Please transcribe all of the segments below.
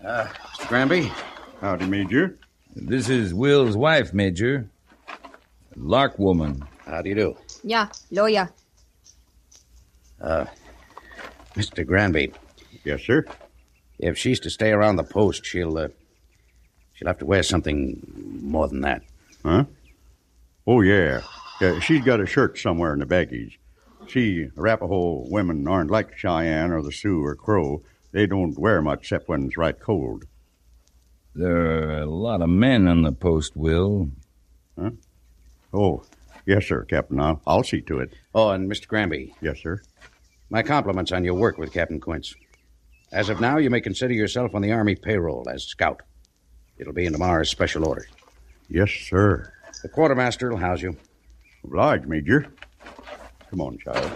Mr. Granby? Howdy, Major. This is Will's wife, Major. Lark woman. How do you do? Yeah, lawyer. Mr. Granby, Yes, sir. if she's to stay around the post, she'll have to wear something more than that. Huh? Oh, yeah. She's got a shirt somewhere in the baggage. See, Arapaho women aren't like Cheyenne or the Sioux or Crow. They don't wear much except when it's right cold. There are a lot of men on the post, Will. Huh? Oh, yes, sir, Captain. I'll see to it. Oh, and Mr. Granby, Yes, sir. my compliments on your work with Captain Quince. As of now, you may consider yourself on the Army payroll as scout. It'll be in tomorrow's special orders. Yes, sir. The quartermaster will house you. Obliged, Major. Come on, child.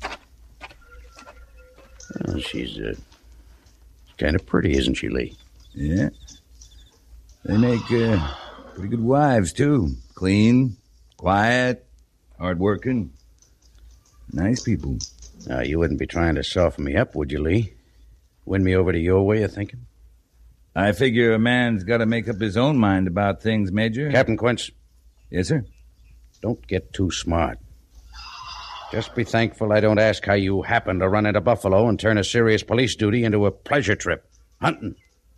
Well, she's kind of pretty, isn't she, Lee? Yeah. They make pretty good wives, too. Clean, quiet, hard-working. Nice people. Now, you wouldn't be trying to soften me up, would you, Lee? Win me over to your way of thinking? I figure a man's got to make up his own mind about things, Major. Captain Quince, Yes, sir? don't get too smart. Just be thankful I don't ask how you happened to run into Buffalo and turn a serious police duty into a pleasure trip. Hunting.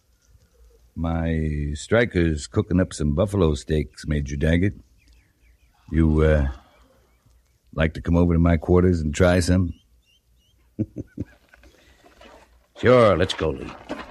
My striker's cooking up some buffalo steaks, Major Daggett. You, like to come over to my quarters and try some? Sure, let's go, Lee.